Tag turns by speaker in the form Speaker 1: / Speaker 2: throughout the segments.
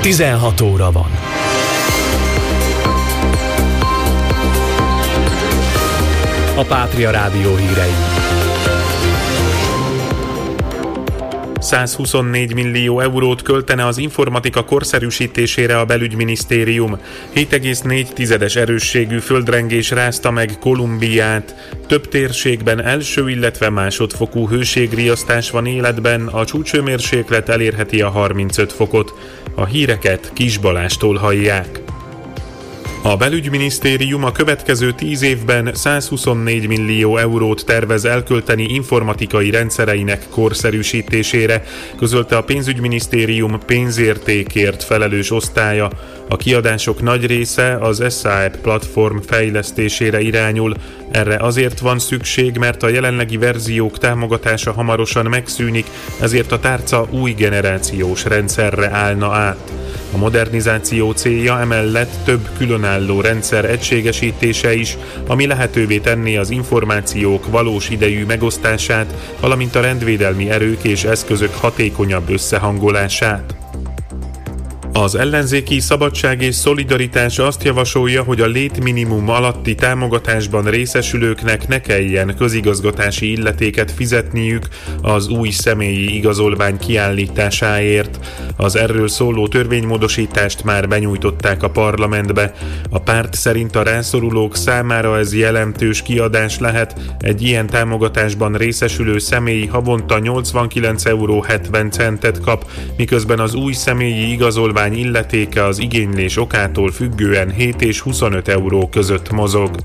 Speaker 1: 16 óra van. A Pátria Rádió hírei.
Speaker 2: 124 millió eurót költene az informatika korszerűsítésére a belügyminisztérium. 7,4 erősségű földrengés rázta meg Kolumbiát. Több térségben első, illetve másodfokú hőségriasztás van életben, a csúcshőmérséklet elérheti a 35 fokot. A híreket Kis Balástól hallják. A belügyminisztérium a következő 10 évben 124 millió eurót tervez elkölteni informatikai rendszereinek korszerűsítésére, közölte a pénzügyminisztérium pénzértékért felelős osztálya. A kiadások nagy része az SAP platform fejlesztésére irányul. Erre azért van szükség, mert a jelenlegi verziók támogatása hamarosan megszűnik, ezért a tárca új generációs rendszerre állna át. A modernizáció célja emellett több különálló rendszer egységesítése is, ami lehetővé tenné az információk valós idejű megosztását, valamint a rendvédelmi erők és eszközök hatékonyabb összehangolását. Az ellenzéki Szabadság és Szolidaritás azt javasolja, hogy a létminimum alatti támogatásban részesülőknek ne kelljen közigazgatási illetéket fizetniük az új személyi igazolvány kiállításáért. Az erről szóló törvénymódosítást már benyújtották a parlamentbe. A párt szerint a rászorulók számára ez jelentős kiadás lehet. Egy ilyen támogatásban részesülő személy havonta 89,70 € kap, miközben az új személyi igazolvány illetéke az igénylés okától függően 7 és 25 euró között mozog.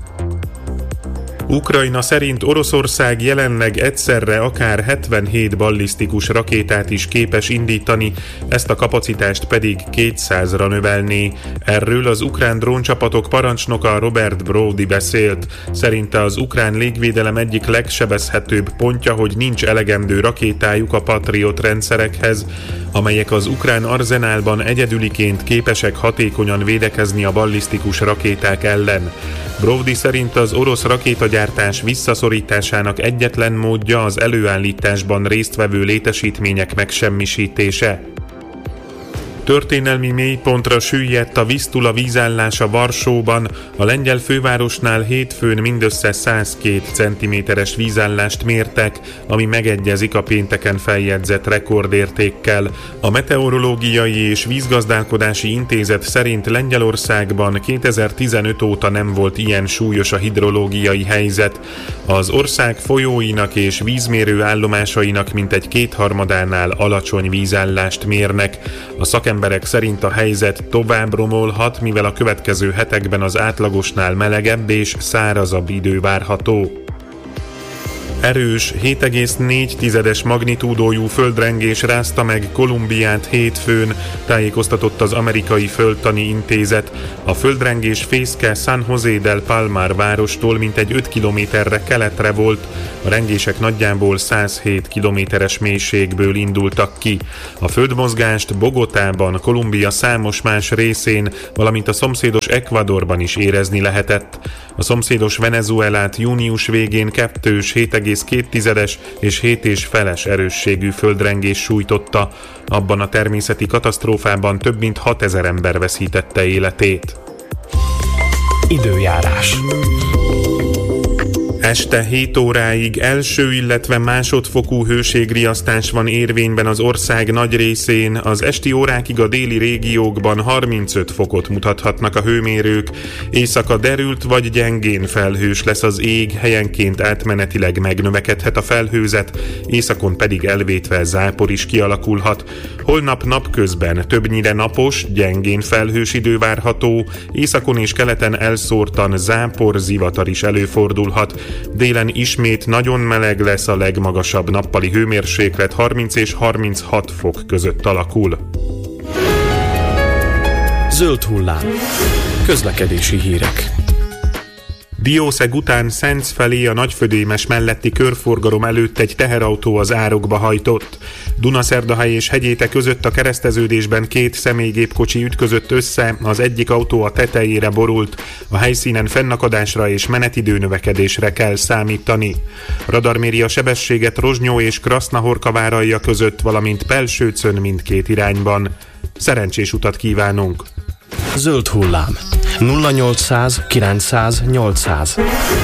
Speaker 2: Ukrajna szerint Oroszország jelenleg egyszerre akár 77 ballisztikus rakétát is képes indítani, ezt a kapacitást pedig 200-ra növelné. Erről az ukrán dróncsapatok parancsnoka Robert Brody beszélt. Szerinte az ukrán légvédelem egyik legsebezhetőbb pontja, hogy nincs elegendő rakétájuk a Patriot rendszerekhez, amelyek az ukrán arzenálban egyedüliként képesek hatékonyan védekezni a ballisztikus rakéták ellen. Brody szerint az orosz rakétagyártás visszaszorításának egyetlen módja az előállításban résztvevő létesítmények megsemmisítése. Történelmi mélypontra süllyedt a Vistula vízállása Varsóban. A lengyel fővárosnál hétfőn mindössze 102 cm-es vízállást mértek, ami megegyezik a pénteken feljegyzett rekordértékkel. A Meteorológiai és Vízgazdálkodási Intézet szerint Lengyelországban 2015 óta nem volt ilyen súlyos a hidrológiai helyzet. Az ország folyóinak és vízmérő állomásainak mintegy 2/3-ánál alacsony vízállást mérnek. A szakemberek szerint a helyzet tovább romolhat, mivel a következő hetekben az átlagosnál melegebb és szárazabb idő várható. Erős, 7,4 magnitúdójú földrengés rázta meg Kolumbiát hétfőn, tájékoztatott az Amerikai Földtani Intézet. A földrengés fészke San José del Palmar várostól mintegy 5 kilométerre keletre volt, a rengések nagyjából 107 kilométeres mélységből indultak ki. A földmozgást Bogotában, Kolumbia számos más részén, valamint a szomszédos Ecuadorban is érezni lehetett. A szomszédos Venezuelát június végén 7,2 és 7,5 erősségű földrengés sújtotta. Abban a természeti katasztrófában több mint 6000 ember veszítette életét.
Speaker 1: Időjárás.
Speaker 2: Este 7 óráig első, illetve másodfokú hőségriasztás van érvényben az ország nagy részén, az esti órákig a déli régiókban 35 fokot mutathatnak a hőmérők, éjszaka derült vagy gyengén felhős lesz az ég, helyenként átmenetileg megnövekedhet a felhőzet, északon pedig elvétve zápor is kialakulhat. Holnap napközben többnyire napos, gyengén felhős idő várható, északon és keleten elszórtan zápor, zivatar is előfordulhat. Délen ismét nagyon meleg lesz, a legmagasabb nappali hőmérséklet 30 és 36 fok között alakul.
Speaker 1: Zöld hullám. Közlekedési hírek.
Speaker 2: Diószeg után Szenc felé a Nagyfödémes melletti körforgalom előtt egy teherautó az árokba hajtott. Dunaszerdahely és Hegyéte között a kereszteződésben 2 személygépkocsi ütközött össze, az egyik autó a tetejére borult. A helyszínen fennakadásra és menetidőnövekedésre kell számítani. Radar méri a sebességet Rozsnyó és Krasznahorka váralja között, valamint Pelsőcön mindkét irányban. Szerencsés utat kívánunk!
Speaker 1: Zöld hullám. 0800 900 800.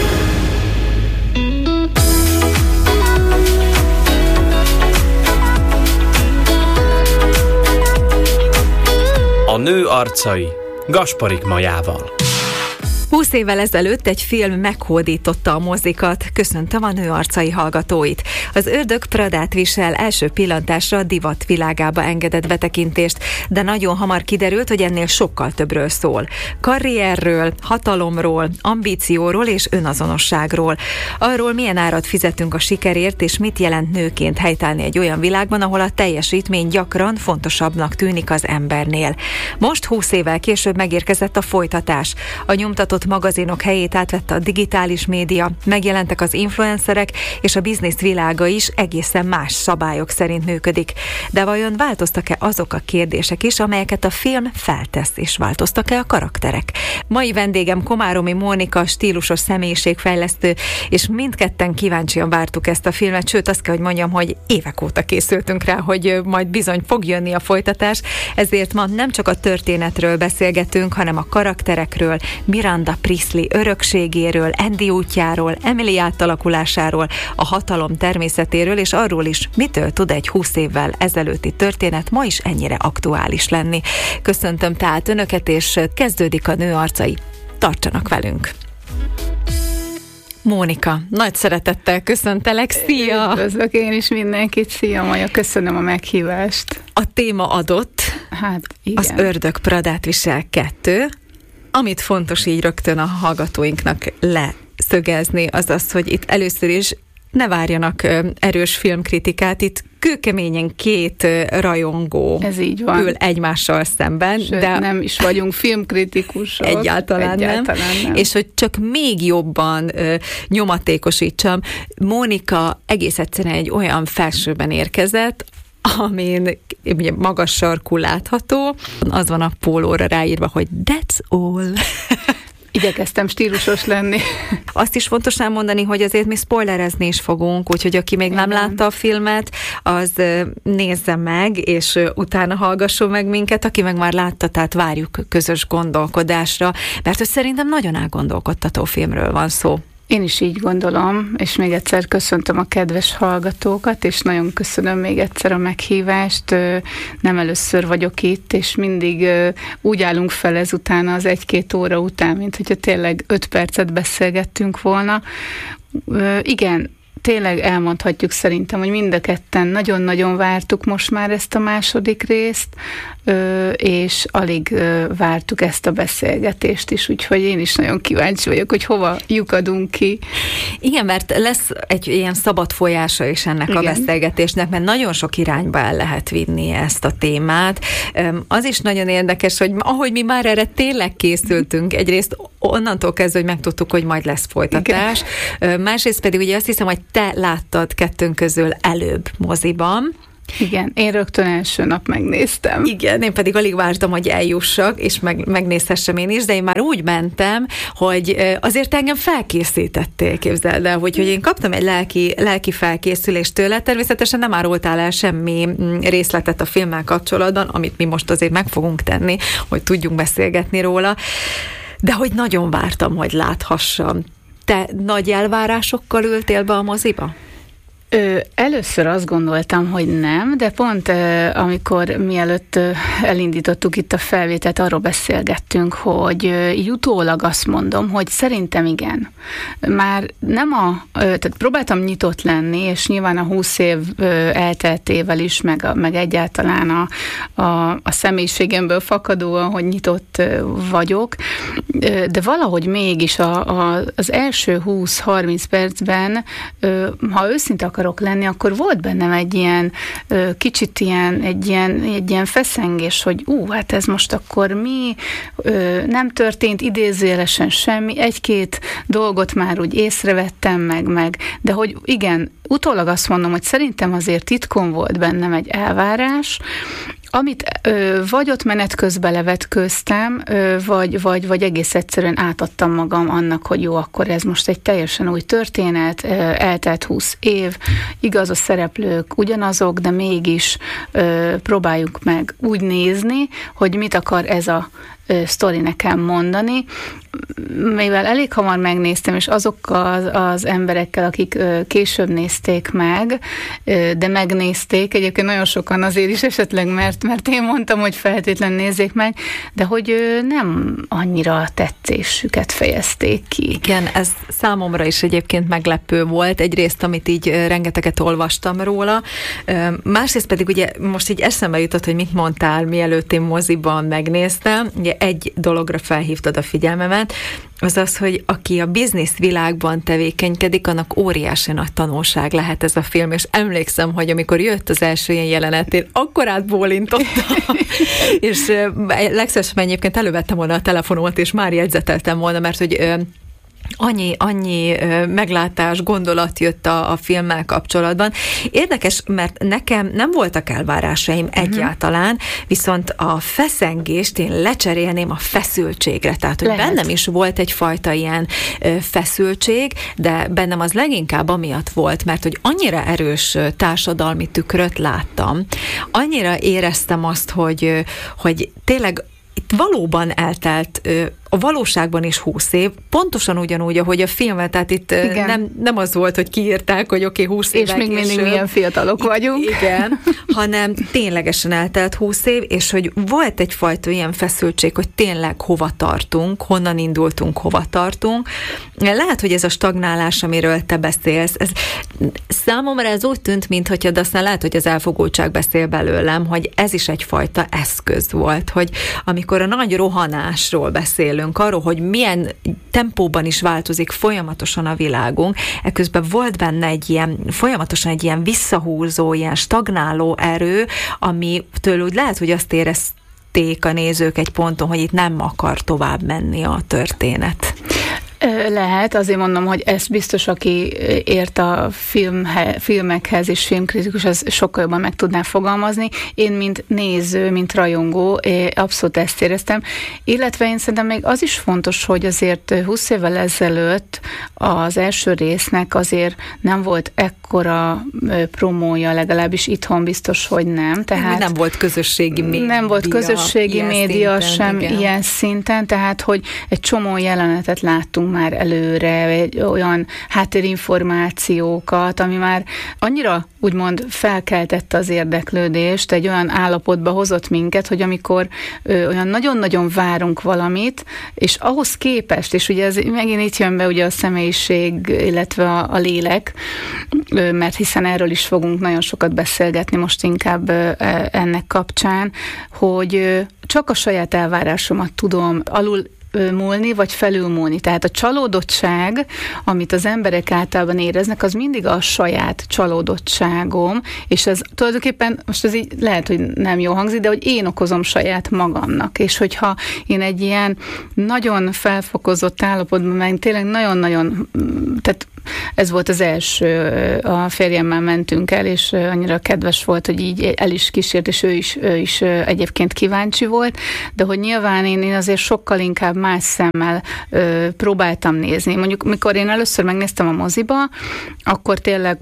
Speaker 1: A nő arcai Gasparik Majával.
Speaker 3: 20 évvel ezelőtt egy film meghódította a mozikat. Köszöntöm a Nő arcai hallgatóit. Az Ördög Pradát visel első pillantásra a divat világába engedett betekintést, de nagyon hamar kiderült, hogy ennél sokkal többről szól. Karrierről, hatalomról, ambícióról és önazonosságról. Arról, milyen árat fizetünk a sikerért, és mit jelent nőként helytállni egy olyan világban, ahol a teljesítmény gyakran fontosabbnak tűnik az embernél. Most 20 évvel később megérkezett a folytatás. A nyomtatott magazinok helyét átvette a digitális média, megjelentek az influencerek, és a biznisz világa is egészen más szabályok szerint működik. De vajon változtak-e azok a kérdések is, amelyeket a film feltesz, és változtak-e a karakterek? Mai vendégem Komáromi Mónika, stílusos személyiségfejlesztő, és mindketten kíváncsian vártuk ezt a filmet, sőt azt kell, hogy mondjam, hogy évek óta készültünk rá, hogy majd bizony fog jönni a folytatás, ezért ma nem csak a történetről beszélgetünk, hanem a karakterekről, Miranda Priestley örökségéről, Andy útjáról, Emily átalakulásáról, a hatalom természetéről, és arról is, mitől tud egy 20 évvel ezelőtti történet ma is ennyire aktuális lenni. Köszöntöm tehát Önöket, és kezdődik a Nő arcai. Tartsanak velünk! Mónika, nagy szeretettel köszöntelek, szia!
Speaker 4: Üdvözlök én is mindenkit, szia Maja, köszönöm a meghívást.
Speaker 3: A téma adott,
Speaker 4: hát igen.
Speaker 3: Az Ördög Pradát visel 2, amit fontos így rögtön a hallgatóinknak leszögezni, az az, hogy itt először is ne várjanak erős filmkritikát, itt kőkeményen két rajongó
Speaker 4: ez így van.
Speaker 3: Ül egymással szemben.
Speaker 4: Sőt,
Speaker 3: de
Speaker 4: nem is vagyunk filmkritikusok.
Speaker 3: Egyáltalán nem. És hogy csak még jobban nyomatékosítsam, Mónika egész egyszerűen egy olyan felsőben érkezett, amin ugye magas sarkú látható, az van a pólóra ráírva, hogy that's all.
Speaker 4: Igyekeztem stílusos lenni.
Speaker 3: Azt is fontos elmondani, hogy azért mi spoilerezni is fogunk, úgyhogy aki még nem látta a filmet, az nézze meg, és utána hallgasson meg minket, aki meg már látta, tehát várjuk közös gondolkodásra, mert hogy szerintem nagyon elgondolkodtató filmről van szó.
Speaker 4: Én is így gondolom, és még egyszer köszöntöm a kedves hallgatókat, és nagyon köszönöm még egyszer a meghívást. Nem először vagyok itt, és mindig úgy állunk fel ezután az 1-2 óra után, mint hogyha tényleg 5 percet beszélgettünk volna. Igen, tényleg elmondhatjuk szerintem, hogy mind a ketten nagyon-nagyon vártuk most már ezt a második részt, és alig vártuk ezt a beszélgetést is, úgyhogy én is nagyon kíváncsi vagyok, hogy hova lyukadunk ki.
Speaker 3: Igen, mert lesz egy ilyen szabad folyása is ennek a beszélgetésnek, mert nagyon sok irányba el lehet vinni ezt a témát. Az is nagyon érdekes, hogy ahogy mi már erre tényleg készültünk, egyrészt onnantól kezdve, hogy megtudtuk, hogy majd lesz folytatás. Igen. Másrészt pedig ugye azt hiszem, hogy te láttad kettőnk közül előbb moziban.
Speaker 4: Igen, én rögtön első nap megnéztem.
Speaker 3: Igen, én pedig alig vártam, hogy eljussak, és megnézhessem én is, de én már úgy mentem, hogy azért engem felkészítettél, képzeld el, hogy én kaptam egy lelki felkészülést tőle, természetesen nem árultál el semmi részletet a filmmel kapcsolatban, amit mi most azért meg fogunk tenni, hogy tudjunk beszélgetni róla, de hogy nagyon vártam, hogy láthassam. Te nagy elvárásokkal ültél be a moziba?
Speaker 4: Először azt gondoltam, hogy nem, de pont amikor mielőtt elindítottuk itt a felvételt, arról beszélgettünk, hogy így utólag azt mondom, hogy szerintem igen. Már nem tehát próbáltam nyitott lenni, és nyilván a 20 év elteltével is, meg egyáltalán a személyiségemből fakadóan, hogy nyitott vagyok, de valahogy mégis az első 20-30 percben, ha őszinte akarok lenni, akkor volt bennem egy ilyen kicsit egy ilyen feszengés, hogy hát ez most akkor mi, nem történt idézőjelesen semmi, 1-2 dolgot már úgy észrevettem meg, de hogy igen, utólag azt mondom, hogy szerintem azért titkon volt bennem egy elvárás, amit vagy ott menet közben levetkőztem, vagy egész egyszerűen átadtam magam annak, hogy jó, akkor ez most egy teljesen új történet, eltelt 20 év, igaz, a szereplők ugyanazok, de mégis próbáljuk meg úgy nézni, hogy mit akar ez a sztori nekem mondani, mivel elég hamar megnéztem, és azokkal az emberekkel, akik később nézték meg, de megnézték, egyébként nagyon sokan azért is esetleg, mert én mondtam, hogy feltétlenül nézzék meg, de hogy nem annyira tetszésüket fejezték ki.
Speaker 3: Igen, ez számomra is egyébként meglepő volt, egyrészt, amit így rengeteget olvastam róla, másrészt pedig ugye most így eszembe jutott, hogy mit mondtál, mielőtt én moziban megnéztem, ugye egy dologra felhívtad a figyelmemet, az az, hogy aki a biznisz világban tevékenykedik, annak óriási nagy tanulság lehet ez a film, és emlékszem, hogy amikor jött az első ilyen jelenet, én akkor átbólintottam, és legszívesebben egyébként elővettem volna a telefonomat, és már jegyzeteltem volna, mert hogy annyi meglátás, gondolat jött a filmmel kapcsolatban. Érdekes, mert nekem nem voltak elvárásaim egyáltalán, viszont a feszengést én lecserélném a feszültségre. Tehát, hogy bennem is volt egyfajta ilyen feszültség, de bennem az leginkább amiatt volt, mert hogy annyira erős társadalmi tükröt láttam, annyira éreztem azt, hogy tényleg itt valóban eltelt a valóságban is 20 év, pontosan ugyanúgy, ahogy a filmet, tehát itt nem az volt, hogy kiírták, hogy oké, 20 évvel
Speaker 4: és még mindig milyen fiatalok vagyunk.
Speaker 3: Igen, hanem ténylegesen eltelt 20 év, és hogy volt egyfajta ilyen feszültség, hogy tényleg hova tartunk, honnan indultunk, hova tartunk. Lehet, hogy ez a stagnálás, amiről te beszélsz, számomra ez úgy tűnt, mintha, de aztán lehet, hogy az elfogultság beszél belőlem, hogy ez is egyfajta eszköz volt, hogy amikor a nagy rohanásról beszélünk, arról, hogy milyen tempóban is változik folyamatosan a világunk, ekközben volt benne folyamatosan egy ilyen visszahúzó, ilyen stagnáló erő, amitől úgy lehet, hogy azt érezték a nézők egy ponton, hogy itt nem akar tovább menni a történet.
Speaker 4: Lehet, azért mondom, hogy ez biztos, aki ért a filmekhez és filmkritikus, az sokkal jobban meg tudná fogalmazni. Én, mint néző, mint rajongó, abszolút ezt éreztem. Illetve én szerintem még az is fontos, hogy azért 20 évvel ezelőtt az első résznek azért nem volt ekkora promója, legalábbis itthon biztos, hogy nem. Tehát
Speaker 3: nem volt közösségi média.
Speaker 4: Nem volt közösségi média sem ilyen szinten, tehát hogy egy csomó jelenetet láttunk már előre, olyan háttérinformációkat, ami már annyira úgymond felkeltette az érdeklődést, egy olyan állapotba hozott minket, hogy amikor olyan nagyon-nagyon várunk valamit, és ahhoz képest, és ugye ez megint itt jön be ugye a személyiség, illetve a lélek, mert hiszen erről is fogunk nagyon sokat beszélgetni most inkább ennek kapcsán, hogy csak a saját elvárásomat tudom múlni, vagy felülmúlni. Tehát a csalódottság, amit az emberek általában éreznek, az mindig a saját csalódottságom, és ez tulajdonképpen, most ez így lehet, hogy nem jó hangzik, de hogy én okozom saját magamnak. És hogyha én egy ilyen nagyon felfokozott állapotban, meg tényleg nagyon-nagyon, tehát ez volt az első, a férjemmel mentünk el, és annyira kedves volt, hogy így el is kísért, és ő is egyébként kíváncsi volt, de hogy nyilván én azért sokkal inkább más szemmel próbáltam nézni. Mondjuk, mikor én először megnéztem a moziba, akkor tényleg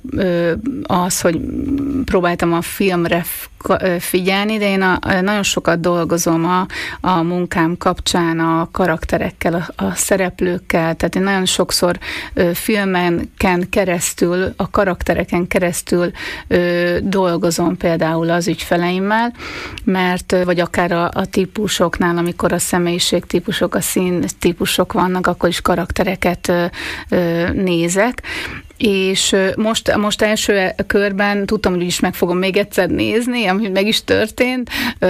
Speaker 4: az, hogy próbáltam a filmre figyelni, de én nagyon sokat dolgozom a munkám kapcsán a karakterekkel, a szereplőkkel, tehát én nagyon sokszor filmenken keresztül, a karaktereken keresztül dolgozom például az ügyfeleimmel, mert, vagy akár a típusoknál, amikor a személyiségtípusok, a színtípusok vannak, akkor is karaktereket nézek, és most első körben tudtam, hogy úgyis meg fogom még egyszer nézni, ami meg is történt,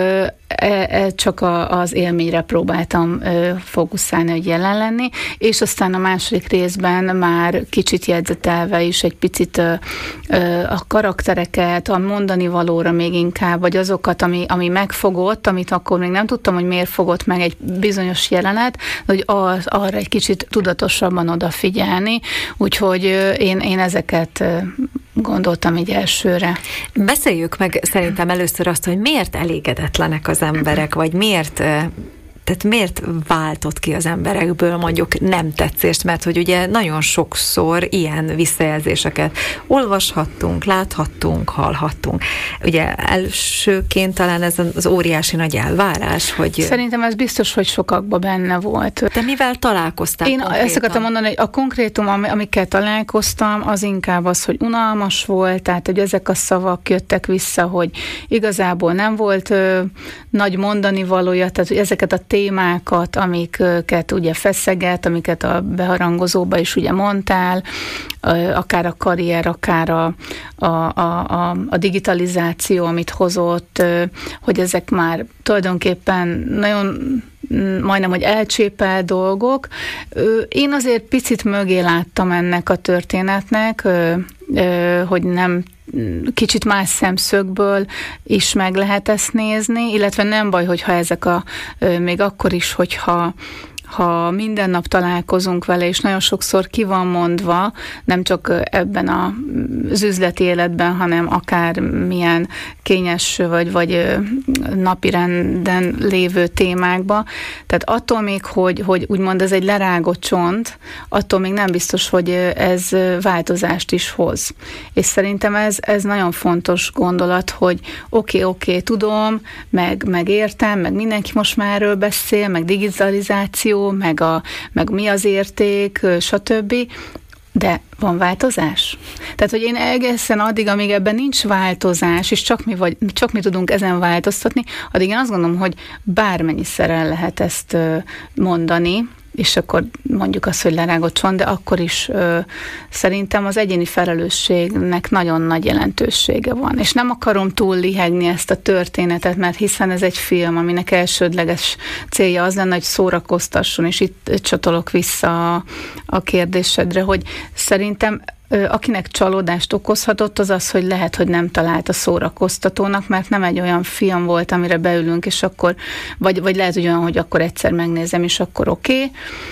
Speaker 4: csak az élményre próbáltam fókuszálni, hogy jelen lenni, és aztán a második részben már kicsit jegyzetelve is egy picit a karaktereket, a mondani valóra még inkább, vagy azokat, ami megfogott, amit akkor még nem tudtam, hogy miért fogott meg egy bizonyos jelenet, hogy arra egy kicsit tudatosabban odafigyelni, úgyhogy én ezeket gondoltam így elsőre.
Speaker 3: Beszéljük meg szerintem először azt, hogy miért elégedetlenek az emberek, vagy miért váltott ki az emberekből mondjuk nem tetszést, mert hogy ugye nagyon sokszor ilyen visszajelzéseket olvashattunk, láthattunk, hallhattunk. Ugye elsőként talán ez az óriási nagy elvárás, hogy...
Speaker 4: Szerintem ez biztos, hogy sokakban benne volt.
Speaker 3: De mivel találkoztál
Speaker 4: Én
Speaker 3: konkrétan?
Speaker 4: ezt akartam mondani, hogy a konkrétum, amikkel találkoztam, az inkább az, hogy unalmas volt, tehát hogy ezek a szavak jöttek vissza, hogy igazából nem volt nagy mondani valója, tehát hogy ezeket a témákat, amiket ugye feszeget, amiket a beharangozóba is ugye mondtál, akár a karrier, akár a digitalizáció, amit hozott, hogy ezek már tulajdonképpen nagyon majdnem, hogy elcsépelt dolgok. Én azért picit mögé láttam ennek a történetnek, hogy nem kicsit más szemszögből is meg lehet ezt nézni, illetve nem baj, hogyha ezek még akkor is, hogyha minden nap találkozunk vele, és nagyon sokszor ki van mondva, nem csak ebben az üzleti életben, hanem akár milyen kényes vagy napirenden lévő témákban. Tehát attól még, hogy úgymond ez egy lerágott csont, attól még nem biztos, hogy ez változást is hoz. És szerintem ez nagyon fontos gondolat, hogy oké, tudom, meg értem, meg mindenki most már erről beszél, meg digitalizáció, meg mi az érték, stb., de van változás? Tehát, hogy én egészen addig, amíg ebben nincs változás, és csak mi tudunk ezen változtatni, addig én azt gondolom, hogy bármennyiszer el lehet ezt mondani, és akkor mondjuk azt, hogy lerágott csont, de akkor is szerintem az egyéni felelősségnek nagyon nagy jelentősége van. És nem akarom túl lihegni ezt a történetet, mert hiszen ez egy film, aminek elsődleges célja az lenne, hogy szórakoztasson, és itt csatolok vissza a kérdésedre, hogy szerintem akinek csalódást okozhatott, az az, hogy lehet, hogy nem találta szórakoztatónak, mert nem egy olyan film volt, amire beülünk, és akkor, vagy lehet, hogy olyan, hogy akkor egyszer megnézem, és akkor oké.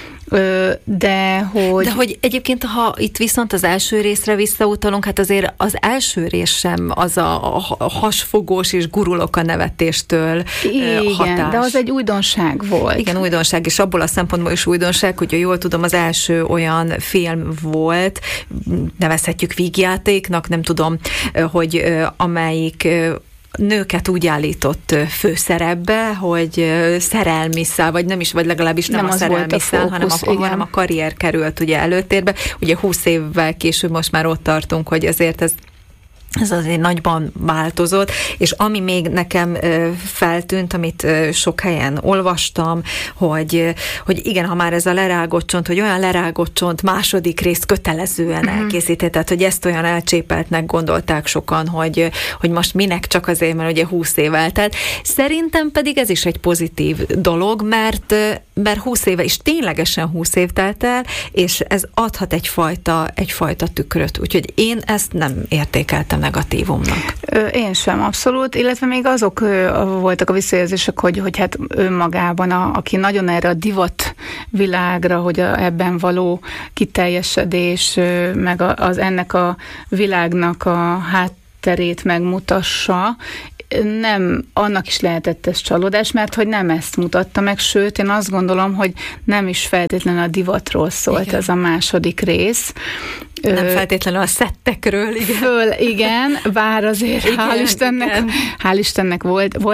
Speaker 4: De hogy
Speaker 3: egyébként, ha itt viszont az első részre visszautalunk, hát azért az első rész sem az a hasfogós és gurulok a nevetéstől hatás.
Speaker 4: Igen, de az egy újdonság volt.
Speaker 3: Igen, újdonság, és abból a szempontból is újdonság, hogy jól tudom, az első olyan film volt, nevezhetjük vígjátéknak, nem tudom, hogy amelyik nőket úgy állított főszerepbe, hogy szerelmi szál, vagy nem is, vagy legalábbis nem a szerelmi szál, hanem a karrier került ugye előtérbe. Ugye 20 évvel később most már ott tartunk, hogy azért ez azért nagyban változott, és ami még nekem feltűnt, amit sok helyen olvastam, hogy igen, ha már ez a lerágott csont, hogy olyan lerágott csont második részt kötelezően elkészített, tehát hogy ezt olyan elcsépeltnek gondolták sokan, hogy most minek csak azért, mert ugye 20 év eltelt. Szerintem pedig ez is egy pozitív dolog, mert 20 éve is ténylegesen 20 év telt el, és ez adhat egyfajta tükröt. Úgyhogy én ezt nem értékeltem negatívumnak.
Speaker 4: Én sem, abszolút, illetve még azok voltak a visszajelzések, hogy hát önmagában, aki nagyon erre a divat világra, hogy ebben való kiteljesedés, meg ennek a világnak a hátterét megmutassa, nem, annak is lehetett ez csalódás, mert hogy nem ezt mutatta meg, sőt, én azt gondolom, hogy nem is feltétlenül a divatról szólt. Igen. Ez a második rész.
Speaker 3: Nem feltétlenül a szettekről, igen.
Speaker 4: Igen, bár azért
Speaker 3: igen,
Speaker 4: hál' Istennek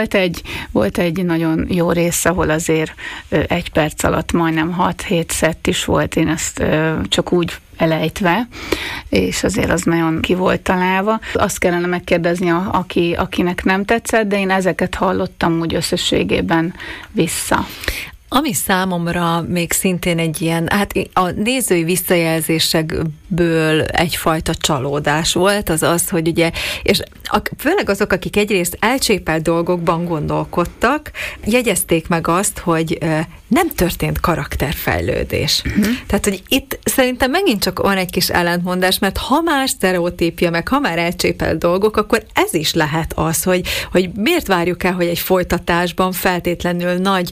Speaker 4: volt egy nagyon jó rész, ahol azért 1 perc alatt majdnem 6-7 szett is volt, én ezt csak úgy elejtve, és azért az nagyon ki volt találva. Azt kellene megkérdezni, akinek nem tetszett, de én ezeket hallottam úgy összességében vissza.
Speaker 3: Ami számomra még szintén egy ilyen, hát a nézői visszajelzésekből egyfajta csalódás volt, az, hogy ugye, és főleg azok, akik egyrészt elcsépelt dolgokban gondolkodtak, jegyezték meg azt, hogy nem történt karakterfejlődés. Tehát, hogy itt szerintem megint csak van egy kis ellentmondás, mert ha már sztereotípia, meg ha már elcsépelt dolgok, akkor ez is lehet az, hogy miért várjuk el, hogy egy folytatásban feltétlenül nagy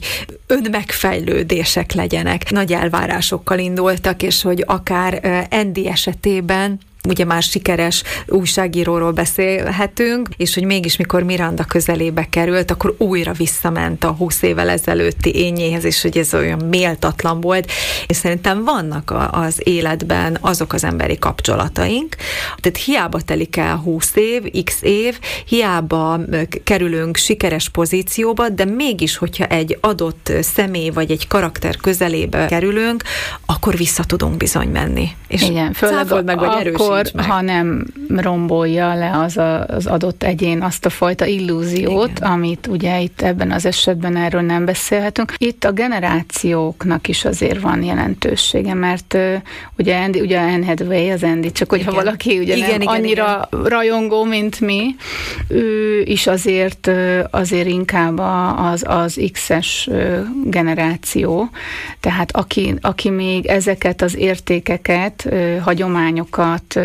Speaker 3: önmegfejlődések legyenek. Nagy elvárásokkal indultak, és hogy akár Andy esetében ugye már sikeres újságíróról beszélhetünk, és hogy mégis mikor Miranda közelébe került, akkor újra visszament a 20 évvel ezelőtti énjéhez, és hogy ez olyan méltatlan volt. És szerintem vannak az életben azok az emberi kapcsolataink, tehát hiába telik el 20 év, x év, hiába kerülünk sikeres pozícióba, de mégis, hogyha egy adott személy vagy egy karakter közelébe kerülünk, akkor vissza tudunk bizony menni. És
Speaker 4: igen, főleg
Speaker 3: meg, vagy
Speaker 4: akkor, ha nem rombolja le az adott egyén azt a fajta illúziót, igen, amit ugye itt ebben az esetben erről nem beszélhetünk. Itt a generációknak is azért van jelentősége, mert ugye Anne Hathaway, az Andy, csak hogyha valaki ugye nem annyira rajongó, mint mi, ő is azért inkább az X-es generáció, tehát aki még ezeket az értékeket, hagyományokat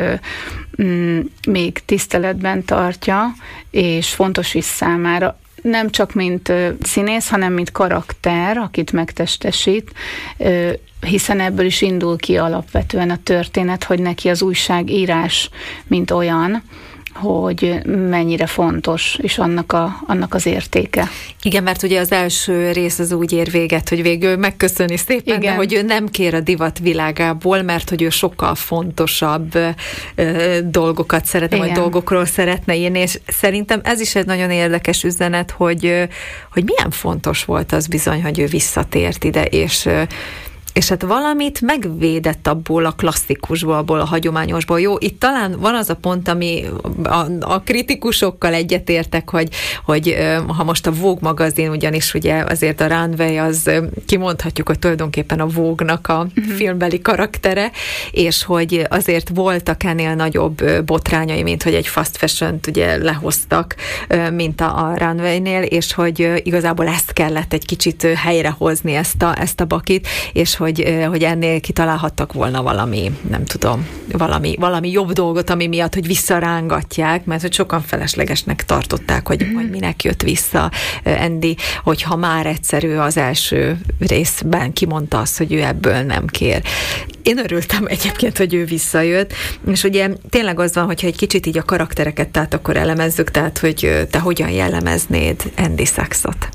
Speaker 4: még tiszteletben tartja, és fontos is számára, nem csak mint színész, hanem mint karakter, akit megtestesít, hiszen ebből is indul ki alapvetően a történet, hogy neki az újságírás mint olyan, hogy mennyire fontos, és annak az értéke.
Speaker 3: Igen, mert ugye az első rész az úgy ér véget, hogy végül megköszöni szépen, de hogy ő nem kér a divat világából, mert hogy ő sokkal fontosabb dolgokat szeretne, vagy dolgokról szeretne írni, és szerintem ez is egy nagyon érdekes üzenet, hogy milyen fontos volt az bizony, hogy ő visszatért ide, és hát valamit megvédett abból a klasszikusból, abból a hagyományosból. Jó, itt talán van az a pont, ami a kritikusokkal egyetértek, hogy ha most a Vogue magazin, ugyanis ugye azért a Runway az kimondhatjuk, hogy tulajdonképpen a Vogue-nak a filmbeli karaktere, és hogy azért voltak ennél nagyobb botrányai, mint hogy egy fast fashion-t ugye lehoztak, mint a Runway-nél, és hogy igazából ezt kellett egy kicsit helyrehozni, ezt a bakit, és hogy ennél kitalálhattak volna valami, nem tudom, valami jobb dolgot, ami miatt, hogy visszarángatják, mert hogy sokan feleslegesnek tartották, hogy minek jött vissza Andy, hogyha már egyszerű az első részben kimondta azt, hogy ő ebből nem kér. Én örültem egyébként, hogy ő visszajött, és ugye tényleg az van, hogyha egy kicsit így a karaktereket, tehát akkor elemezzük, tehát hogy te hogyan jellemeznéd Andy Sachsot?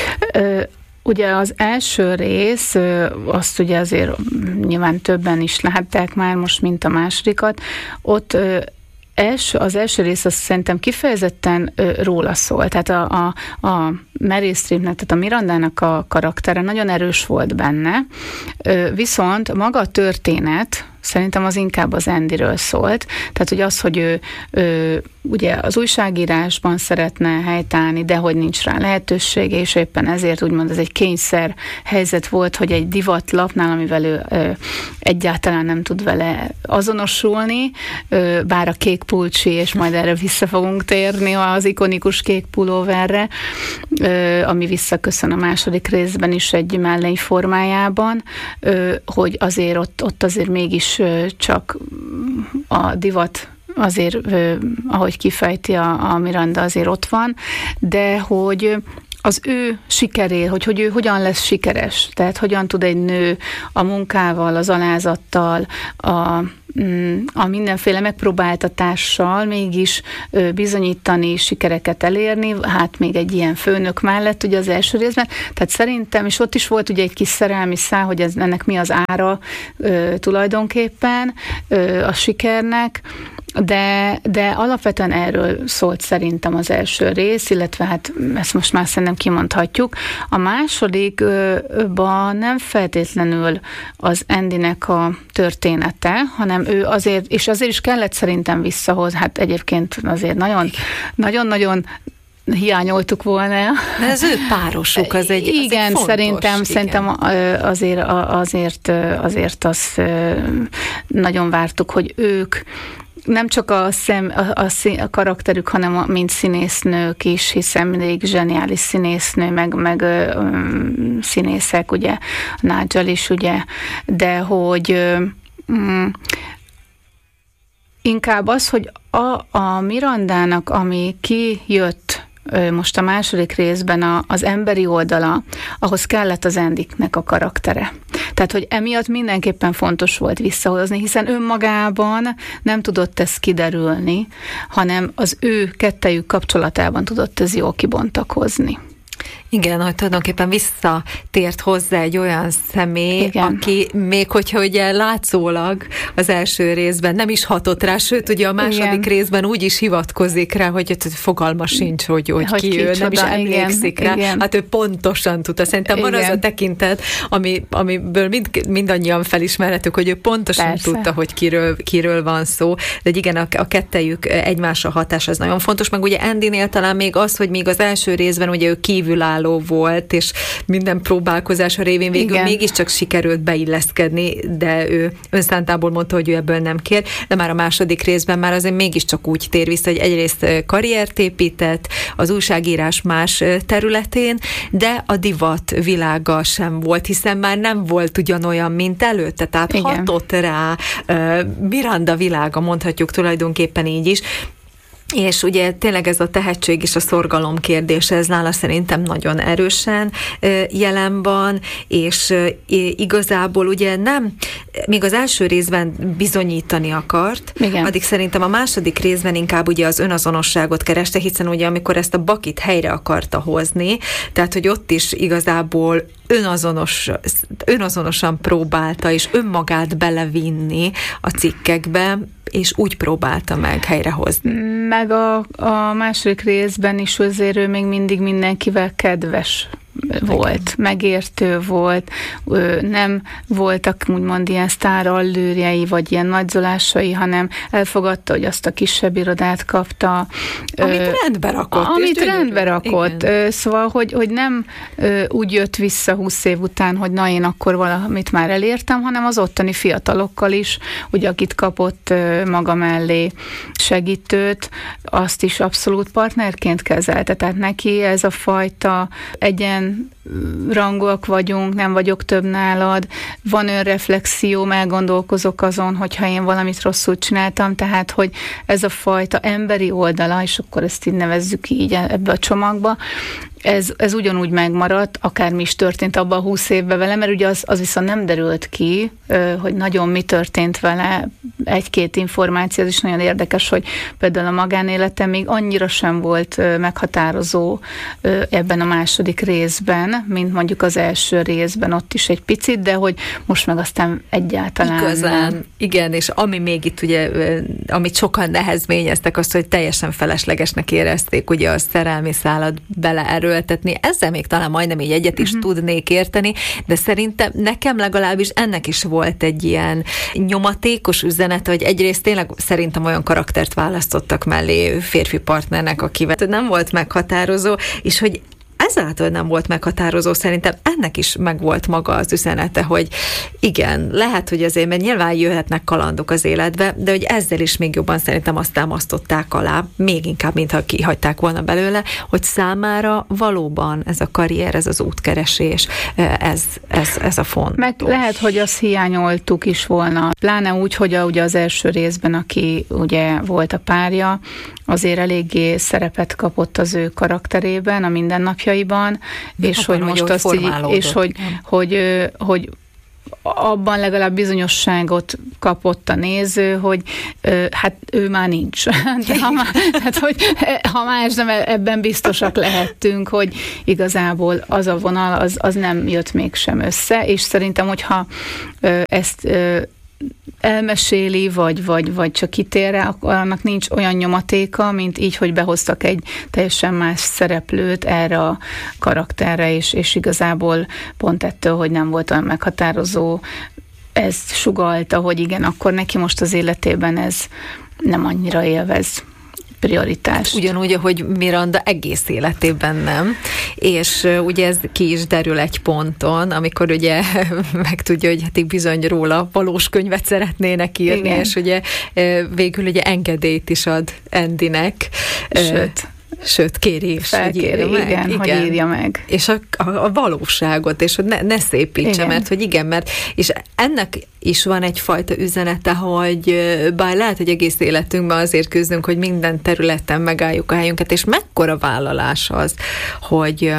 Speaker 4: Ugye az első rész, azt ugye azért nyilván többen is látták már most, mint a másodikat, ott az első rész azt szerintem kifejezetten róla szól. Tehát a Meryl Streepnek, tehát a Mirandának a karaktere nagyon erős volt benne, viszont maga a történet szerintem az inkább az Andyről szólt. Tehát, hogy az, hogy ő ugye az újságírásban szeretne helytállni, de hogy nincs rá lehetősége, és éppen ezért úgymond ez egy kényszer helyzet volt, hogy egy divatlapnál, amivel ő egyáltalán nem tud vele azonosulni, bár a kék pulcsi, és majd erre vissza fogunk térni az ikonikus kék pulóverre, ami visszaköszön a második részben is egy mellény formájában, hogy azért ott azért mégis csak a divat azért, ahogy kifejti a Miranda, azért ott van, de hogy az ő sikeré, hogy ő hogyan lesz sikeres, tehát hogyan tud egy nő a munkával, az alázattal, a mindenféle megpróbáltatással mégis bizonyítani, sikereket elérni, hát még egy ilyen főnök mellett ugye az első részben, tehát szerintem, és ott is volt ugye egy kis szerelmi szál, hogy ennek mi az ára tulajdonképpen a sikernek, de alapvetően erről szólt szerintem az első rész, illetve hát ezt most már szerintem kimondhatjuk. A másodikban nem feltétlenül az Andynek a története, hanem ő azért, és azért is kellett szerintem visszahoz, hát egyébként azért nagyon hiányoltuk volna.
Speaker 3: De az ő párosuk az egy
Speaker 4: igen,
Speaker 3: fontos,
Speaker 4: szerintem azért azt nagyon vártuk, hogy ők nem csak a karakterük, hanem mint színésznők is, hiszen mindig zseniális színésznő, meg színészek, ugye, Nigel is, ugye, de hogy inkább az, hogy a Mirandának, ami kijött most a második részben az emberi oldala, ahhoz kellett az Andynek a karaktere. Tehát, hogy emiatt mindenképpen fontos volt visszahozni, hiszen önmagában nem tudott ez kiderülni, hanem az ő kettejük kapcsolatában tudott ez jól kibontakozni.
Speaker 3: Igen, hogy tulajdonképpen visszatért hozzá egy olyan személy, igen, aki még hogyha ugye látszólag az első részben nem is hatott rá, sőt ugye a második igen, részben úgy is hivatkozik rá, hogy fogalma sincs, hogy ki ő, nem is emlékszik rá. Igen. Hát ő pontosan tudta. Szerintem igen, van az a tekintet, amiből mindannyian felismerhetők, hogy ő pontosan persze tudta, hogy kiről van szó. De igen, a kettejük egymásra hatás az nagyon fontos, meg ugye Andynél talán még az, hogy még az első részben ugye ő kívülálló volt, és minden próbálkozása révén végül igen, mégiscsak sikerült beilleszkedni, de ő önszántából mondta, hogy ő ebből nem kér, de már a második részben már azért mégiscsak úgy tér vissza, hogy egyrészt karriert épített az újságírás más területén, de a divat világa sem volt, hiszen már nem volt ugyanolyan, mint előtte, tehát igen, hatott rá Miranda világa, mondhatjuk tulajdonképpen így is. És ugye tényleg ez a tehetség és a szorgalom kérdése, ez nála szerintem nagyon erősen jelen van, és igazából ugye nem, még az első részben bizonyítani akart, igen, addig szerintem a második részben inkább ugye az önazonosságot kereste, hiszen ugye amikor ezt a Buckyt helyre akarta hozni, tehát hogy ott is igazából önazonosan próbálta, és önmagát belevinni a cikkekbe, és úgy próbálta meg helyrehozni.
Speaker 4: Meg a második részben is azért ő még mindig mindenkivel kedves volt, megértő volt, nem voltak úgymond ilyen sztárallőrjei, vagy ilyen nagyzolásai, hanem elfogadta, hogy azt a kisebb irodát kapta.
Speaker 3: Amit rendbe rakott.
Speaker 4: Amit rendbe rakott. Szóval, hogy nem úgy jött vissza 20 év után, hogy na én akkor valamit már elértem, hanem az ottani fiatalokkal is, ugye akit kapott maga mellé segítőt, azt is abszolút partnerként kezelte. Tehát neki ez a fajta rangok vagyunk, nem vagyok több nálad, van önreflexió, elgondolkozok azon, hogyha én valamit rosszul csináltam, tehát, hogy ez a fajta emberi oldala, és akkor ezt így nevezzük így ebbe a csomagba, ez ugyanúgy megmaradt, akármi is történt abban a 20 évben vele, mert ugye az viszont nem derült ki, hogy nagyon mi történt vele, egy-két információ, az is nagyon érdekes, hogy például a magánélete még annyira sem volt meghatározó ebben a második részben, mint mondjuk az első részben, ott is egy picit, de hogy most meg aztán egyáltalán
Speaker 3: igazán, nem. Igen, és ami még itt ugye, amit sokan nehezményeztek, azt, hogy teljesen feleslegesnek érezték ugye a szerelmi szálat beleerőltetni. Ezzel még talán majdnem így egyet is tudnék érteni, de szerintem nekem legalábbis ennek is volt egy ilyen nyomatékos üzenet, hogy egyrészt tényleg szerintem olyan karaktert választottak mellé férfi partnernek, akivel nem volt meghatározó, és hogy ezáltal nem volt meghatározó, szerintem ennek is megvolt maga az üzenete, hogy igen, lehet, hogy azért, mert nyilván jöhetnek kalandok az életbe, de hogy ezzel is még jobban szerintem azt támasztották alá, még inkább, mintha kihagyták volna belőle, hogy számára valóban ez a karrier, ez az útkeresés, ez a fontos.
Speaker 4: Meg lehet, hogy azt hiányoltuk is volna, pláne úgy, hogy ugye az első részben, aki ugye volt a párja, azért eléggé szerepet kapott az ő karakterében, a mindennapjaiban, és hogy most azt így, és hogy abban legalább bizonyosságot kapott a néző, hogy hát ő már nincs. De ha más nem, ebben biztosak lehettünk, hogy igazából az a vonal, az nem jött mégsem össze, és szerintem, hogyha ezt elmeséli, vagy csak kitér rá, akkor annak nincs olyan nyomatéka, mint így, hogy behoztak egy teljesen más szereplőt erre a karakterre, és igazából pont ettől, hogy nem volt olyan meghatározó, ez sugallta, hogy igen, akkor neki most az életében ez nem annyira élvez prioritás.
Speaker 3: Ugyanúgy, ahogy Miranda egész életében nem, és ugye ez ki is derül egy ponton, amikor ugye megtudja, hogy hát bizony róla valós könyvet szeretnének írni, igen. És ugye végül ugye engedélyt is ad Andynek. Sőt, kéri is,
Speaker 4: hogy írja meg. Igen, hogy írja meg.
Speaker 3: És a valóságot, és hogy ne szépítse, igen. Mert hogy igen, mert és ennek is van egyfajta üzenete, hogy bár lehet, hogy egész életünkben azért küzdünk, hogy minden területen megálljuk a helyünket, és mekkora vállalás az, hogy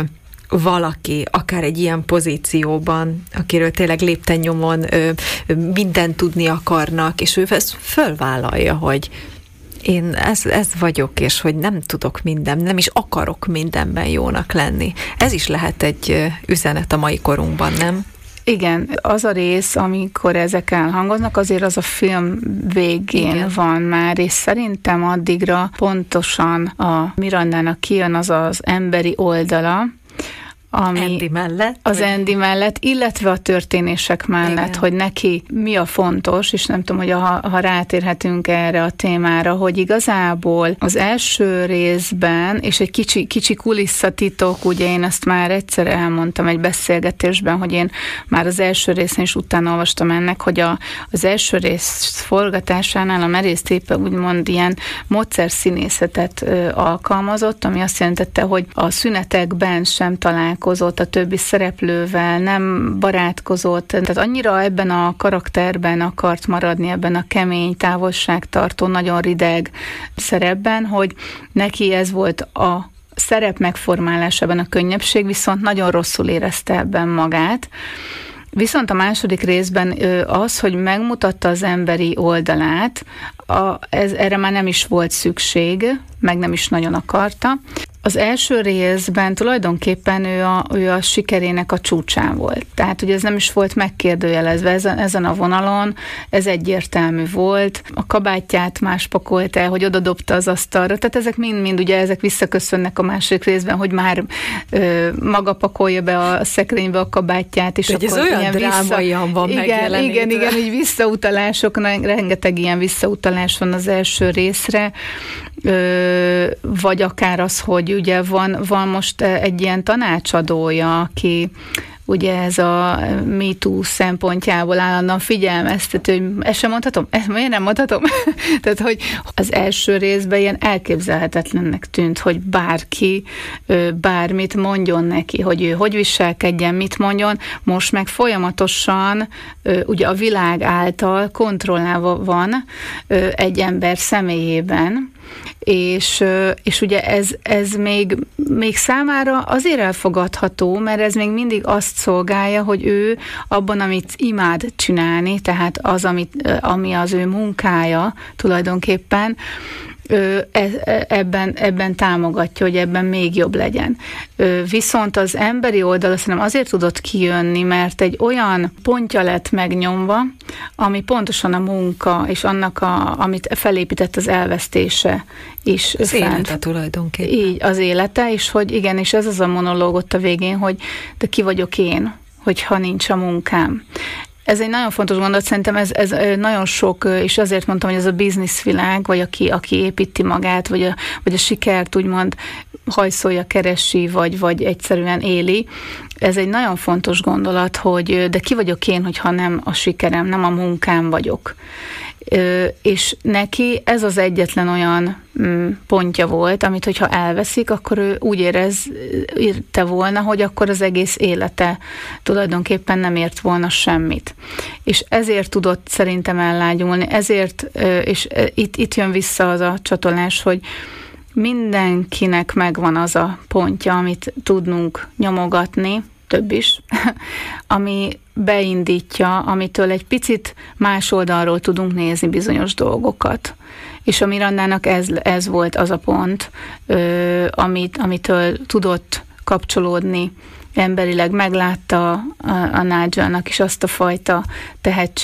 Speaker 3: valaki, akár egy ilyen pozícióban, akiről tényleg lépten nyomon mindent tudni akarnak, és ő ezt fölvállalja, hogy én ez vagyok, és hogy nem tudok nem is akarok mindenben jónak lenni. Ez is lehet egy üzenet a mai korunkban, nem?
Speaker 4: Igen, az a rész, amikor ezek elhangoznak, azért az a film végén van már, és szerintem addigra pontosan a Mirandának kijön az az emberi oldala,
Speaker 3: Andy mellett?
Speaker 4: Az Andy mellett, illetve a történések mellett, igen, hogy neki mi a fontos, és nem tudom, hogy ha rátérhetünk erre a témára, hogy igazából az első részben, és egy kicsi kulisszatitok, ugye én ezt már egyszer elmondtam egy beszélgetésben, hogy én már az első részén is utána olvastam ennek, hogy az első rész forgatásánál a Meryl Streep úgymond ilyen módszerszínészetet alkalmazott, ami azt jelentette, hogy a szünetekben sem találkozott a többi szereplővel, nem barátkozott, tehát annyira ebben a karakterben akart maradni, ebben a kemény, távolságtartó, nagyon rideg szerepben, hogy neki ez volt a szerep megformálásában a könnyebbség, viszont nagyon rosszul érezte ebben magát. Viszont a második részben az, hogy megmutatta az emberi oldalát, erre már nem is volt szükség, meg nem is nagyon akarta. Az első részben tulajdonképpen ő a sikerének a csúcsán volt. Tehát, hogy ez nem is volt megkérdőjelezve ezen a vonalon, ez egyértelmű volt. A kabátját más pakolt el, hogy odadobta az asztalra. Tehát ezek mind ugye ezek visszaköszönnek a második részben, hogy már maga pakolja be a szekrénybe a kabátját, és
Speaker 3: akkor ez olyan drámaian van megjelenítve.
Speaker 4: Igen, így visszautalások, rengeteg ilyen visszautalás van az első részre, vagy akár az, hogy ugye van most egy ilyen tanácsadója, aki ugye ez a MeToo szempontjából állandóan figyelmeztető, hogy ezt sem mondhatom? Ezt miért nem mondhatom? Tehát, hogy az első részben ilyen elképzelhetetlennek tűnt, hogy bárki bármit mondjon neki, hogy ő hogy viselkedjen, mit mondjon, most meg folyamatosan ugye a világ által kontrollálva van egy ember személyében, és ugye ez még számára azért elfogadható, mert ez még mindig azt szolgálja, hogy ő abban, amit imád csinálni, tehát az, ami az ő munkája tulajdonképpen, ebben támogatja, hogy ebben még jobb legyen. Viszont az emberi oldal szerintem azért tudott kijönni, mert egy olyan pontja lett megnyomva, ami pontosan a munka, és annak, amit felépített az elvesztése is.
Speaker 3: Az élete tulajdonképpen. Így, az élete, és hogy igen, és ez az a monológ ott a végén, hogy de ki vagyok én, hogyha nincs a munkám. Ez egy nagyon fontos gondolat, szerintem ez nagyon sok, és azért mondtam, hogy ez a bizniszvilág, vagy aki építi magát, vagy a sikert úgymond hajszolja, keresi, vagy egyszerűen éli. Ez egy nagyon fontos gondolat, hogy de ki vagyok én, hogyha nem a sikerem, nem a munkám vagyok. És neki ez az egyetlen olyan pontja volt, amit hogyha elveszik, akkor ő úgy érte volna, hogy akkor az egész élete tulajdonképpen nem ért volna semmit. És ezért tudott szerintem ellágyulni, ezért, és itt jön vissza az a csatolás, hogy mindenkinek megvan az a pontja, amit tudnunk nyomogatni, több is, ami beindítja, amitől egy picit más oldalról tudunk nézni bizonyos dolgokat. És a Mirandának ez volt az a pont, amitől tudott kapcsolódni emberileg, meglátta a Nigelnak is azt a fajta tehetséget,